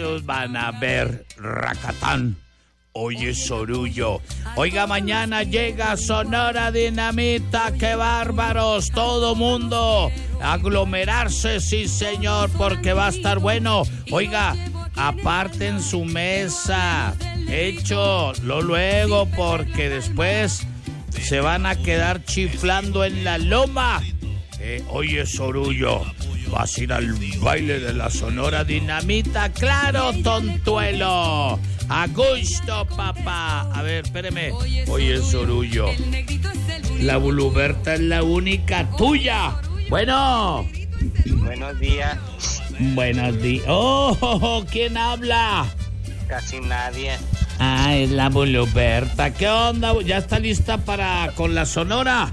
los van a ver, Racatán. Oye, Sorullo. Oiga, mañana llega Sonora Dinamita. ¡Qué bárbaros! Todo mundo aglomerarse, sí, señor, porque va a estar bueno. Oiga, aparten su mesa. Hecho, lo luego, porque después se van a quedar chiflando en la loma. Oye, Sorullo, ¿vas a ir al baile de la Sonora Dinamita? ¡Claro, tontuelo! A gusto, papá. A ver, espéreme. Oye, Sorullo, la Buluberta es la única tuya. Bueno. Buenos días. Buenos días. Oh, ¿quién habla? Casi nadie. Ah, es la Buluberta. ¿Qué onda? ¿Ya está lista con la Sonora?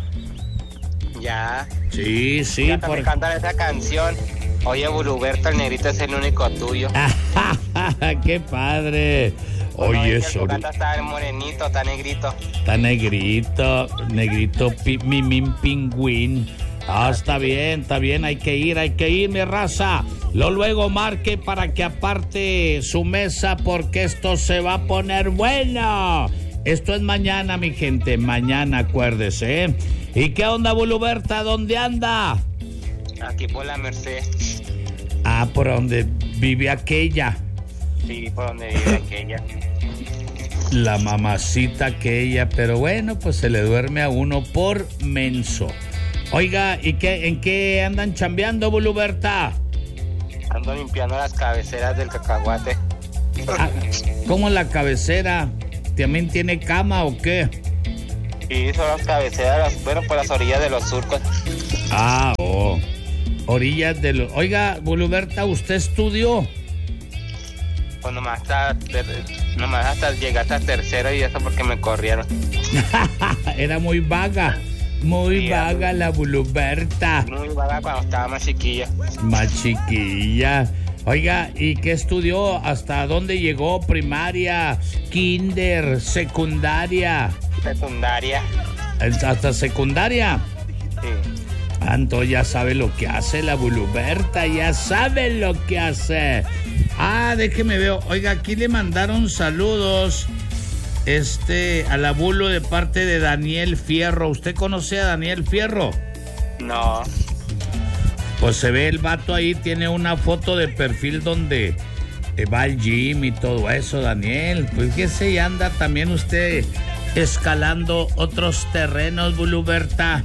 Ya. Sí. Ya me cantan esa canción. Oye, Buluberta, el negrito es el único tuyo. ¡Qué padre! Oye, eso. Está morenito, está negrito. Está negrito, mimín pingüín. Está bien, hay que ir, mi raza. Luego marque para que aparte su mesa, porque esto se va a poner bueno. Esto es mañana, mi gente, mañana, acuérdese, ¿eh? ¿Y qué onda, Buluberta? ¿Dónde anda? Aquí por la Merced. Ah, por donde vive aquella. Sí, por donde vive aquella. La mamacita aquella, pero bueno, pues se le duerme a uno por menso. Oiga, ¿y en qué andan chambeando, Buluberta? Ando limpiando las cabeceras del cacahuate. Ah, ¿cómo la cabecera? ¿También tiene cama o qué? Sí, son las cabeceras, por las orillas de los surcos. Ah, orillas de los... Oiga, Buluberta, ¿usted estudió? Pues nomás hasta llegué hasta tercero, y eso porque me corrieron. Era muy vaga. Muy vaga la Buluberta. Muy vaga cuando estaba más chiquilla. Más chiquilla. Oiga, ¿y qué estudió? ¿Hasta dónde llegó? ¿Primaria, kinder, secundaria? Secundaria. ¿Hasta secundaria? Sí. Entonces ya sabe lo que hace la Buluberta, ya sabe lo que hace. Ah, déjeme ver. Oiga, aquí le mandaron saludos a la Bulu de parte de Daniel Fierro. ¿Usted conoce a Daniel Fierro? No. Pues se ve el vato ahí, tiene una foto de perfil donde va al gym y todo eso, Daniel. Pues que se anda también usted escalando otros terrenos, Buluberta.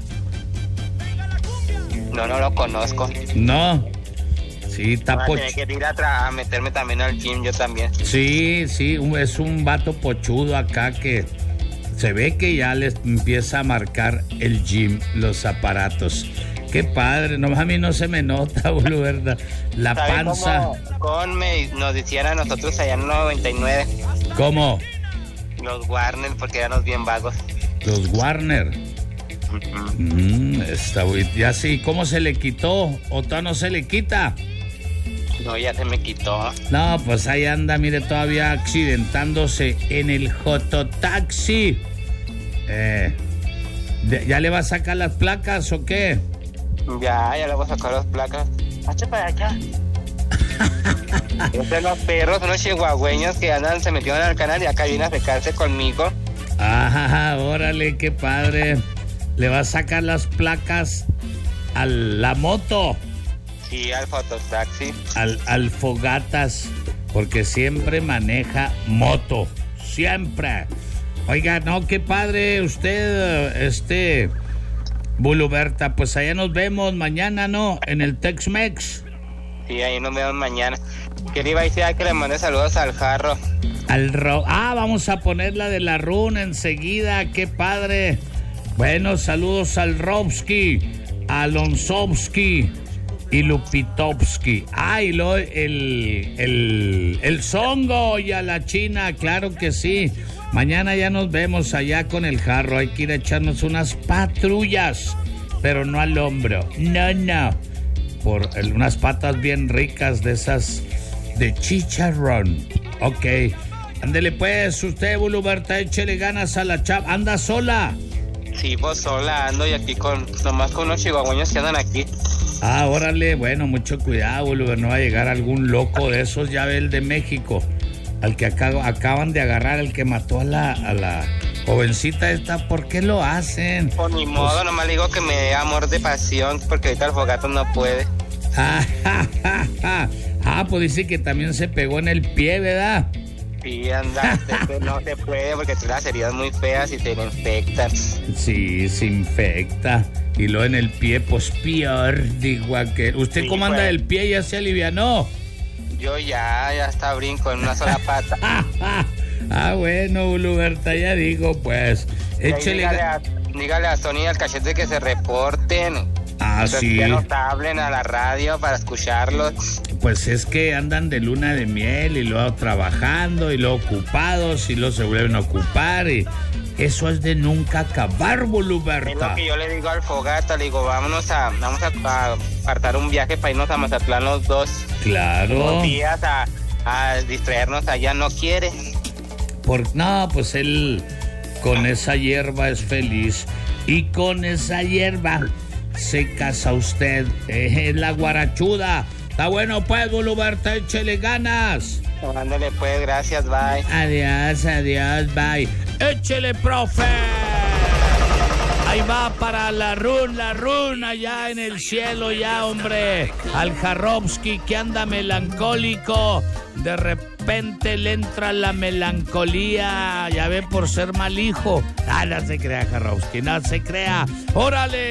No lo conozco. No. Sí, está Tiene que ir a meterme también al gym, yo también. Sí, es un vato pochudo acá que se ve que ya les empieza a marcar el gym, los aparatos. Qué padre, nomás a mí no se me nota, Buluberta. La panza. ¿Cómo nos decían a nosotros allá en el 99? ¿Cómo? Los Warner, porque éramos bien vagos. Los Warner. Ya sí, ¿cómo se le quitó? ¿O todavía no se le quita? No, ya se me quitó. No, pues ahí anda, mire, todavía accidentándose en el jototaxi. ¿Ya le va a sacar las placas o qué? Ya le voy a sacar las placas. Hacha para allá. Son los perros, unos chihuahueños que se metieron al canal y acá vienen a secarse conmigo. Ah, órale, qué padre. ¿Le va a sacar las placas a la moto? Sí, al fototaxi. Al Fogatas, porque siempre maneja moto. Siempre. Oiga, no, qué padre usted, Buluberta. Pues allá nos vemos mañana, ¿no? En el Tex-Mex. Sí, ahí nos vemos mañana. Que le iba a decir que le mande saludos al Jarro. Vamos a poner la de la runa enseguida, qué padre. Bueno, saludos al Robski, a Alonsovsky y Lupitovsky. Y luego el Zongo y a la China, claro que sí. Mañana ya nos vemos allá con el Jarro. Hay que ir a echarnos unas patrullas, pero no al hombro. No. Por unas patas bien ricas de esas de chicharrón. Ok. Ándele pues, usted, Buluberta, échele ganas a la chava. ¿Anda sola? Sí, pues sola ando y aquí nomás con unos chihuahueños que andan aquí. Ah, órale, bueno, mucho cuidado, Bolívar, no va a llegar algún loco de esos, ya ve el de México, al que acaban de agarrar, el que mató a la jovencita esta. ¿Por qué lo hacen? Por mi modo, nomás le digo que me dé amor de pasión, porque ahorita el Fogato no puede. Pues dice que también se pegó en el pie, ¿verdad? Sí, anda, no se puede porque tiene las heridas muy feas y te infectan. Sí, se infecta. Y luego en el pie, pues peor, digo aquel. ¿Usted Sí, cómo anda pues. del pie? ¿Ya se alivianó? Yo ya está brinco en una sola pata. Bueno, Luberta, ya digo, pues, échele. Dígale a Sony y al Cachete que se reporten. Sí. Que nos hablen a la radio para escucharlos. Pues es que andan de luna de miel y luego trabajando y luego ocupados y luego se vuelven a ocupar y eso es de nunca acabar, Es Luberta. lo que yo le digo al Fogato, le digo, vamos a apartar un viaje para irnos a Mazatlán los dos. Claro. 2 días a distraernos allá, no quiere. No, pues él con esa hierba es feliz y con esa hierba se casa usted. Es la guarachuda. Está bueno, pues, Luberta, échele ganas. Ándale pues, gracias, bye. Adiós, bye. Échele, profe. Ahí va para la runa ya en el cielo ya, hombre. Al Jarrowski que anda melancólico. De repente le entra la melancolía. Ya ve, por ser mal hijo. No se crea, Jarrowski, no se crea. ¡Órale!